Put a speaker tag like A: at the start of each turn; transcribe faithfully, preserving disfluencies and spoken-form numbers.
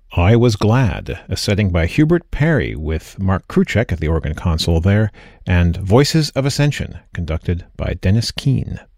A: I Was Glad, a setting by Hubert Parry with Mark Kruchek at the organ console there, and Voices of Ascension, conducted by Dennis Keane.